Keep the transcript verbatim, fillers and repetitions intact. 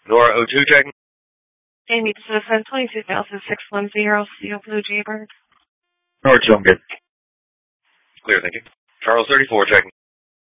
Nora O two checking. Amy, this is twenty-two thousand six one zero, Steel Blue Jaybird. Nora two, I'm good. Clear, thank you. Charles thirty-four checking.